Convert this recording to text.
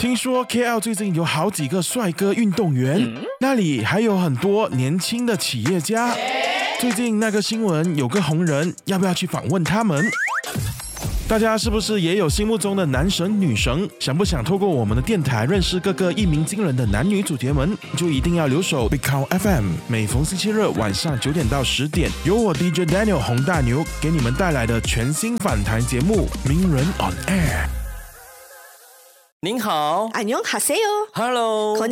听说 KL 最近有好几个帅哥运动员，那里还有很多年轻的企业家。最近那个新闻有个红人，要不要去访问他们？大家是不是也有心目中的男神女神？想不想透过我们的电台认识各个一鸣惊人的男女主角们？就一定要留守 Big Count FM， 每逢星期日晚上9点到10点，由我 DJ Daniel 洪大牛给你们带来的全新访谈节目《名人 on Air》。 您好， 안녕하세요。 Hello。